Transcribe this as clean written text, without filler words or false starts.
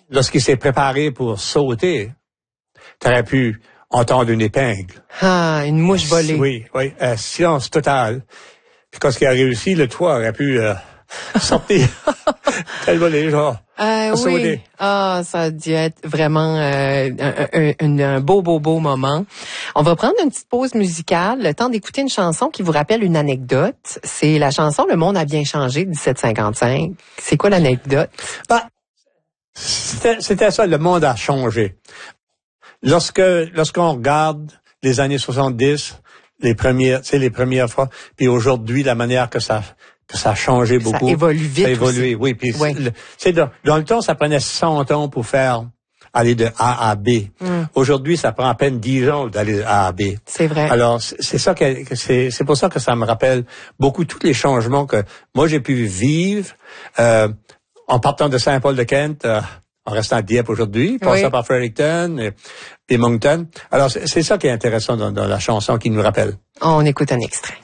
lorsqu'il s'est préparé pour sauter, t'aurais pu entendre une épingle. Ah, une mouche volée. Oui, silence total. Puis quand il a réussi, le toit aurait pu sortir. Tellement les gens. Oui. Ah, ça a dû être vraiment un beau moment. On va prendre une petite pause musicale, le temps d'écouter une chanson qui vous rappelle une anecdote. C'est la chanson Le monde a bien changé de 1755. C'est quoi l'anecdote? C'était ça, le monde a changé. Lorsqu'on regarde les années 70, les premières fois, puis aujourd'hui, la manière que ça a changé beaucoup. Ça évolue vite. Ça a évolué, oui. Puis dans le temps, ça prenait 100 ans pour aller de A à B. Aujourd'hui, ça prend à peine 10 ans d'aller de A à B. C'est vrai. Alors, c'est pour ça que ça me rappelle beaucoup tous les changements que moi j'ai pu vivre, en partant de Saint-Paul-de-Kent, en restant à Dieppe aujourd'hui, passant par Fredericton et Moncton. Alors, c'est ça qui est intéressant dans la chanson qui nous rappelle. On écoute un extrait.